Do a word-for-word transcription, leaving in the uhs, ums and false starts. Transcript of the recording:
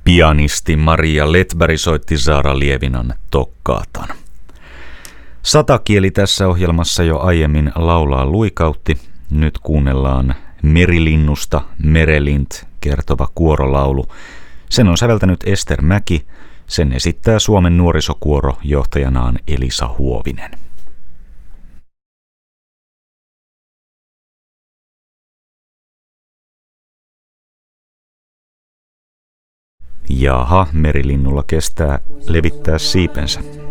Pianisti Maria Letberg soitti Zara Lievinan Tokkaatan. Satakieli tässä ohjelmassa jo aiemmin laulaa luikautti. Nyt kuunnellaan Merilinnusta Merelint kertova kuorolaulu. Sen on säveltänyt Ester Mäki. Sen esittää Suomen nuorisokuoro johtajanaan Elisa Huovinen. Jaha, merilinnulla kestää levittää siipensä.